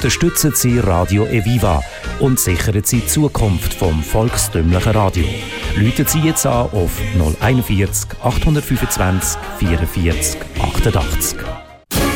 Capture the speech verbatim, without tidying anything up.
unterstützen Sie Radio Eviva und sichern Sie die Zukunft vom volkstümlichen Radio. Rufen Sie jetzt an auf null vierzig, achthundertfünfundzwanzig, vierundvierzig, achtundachtzig.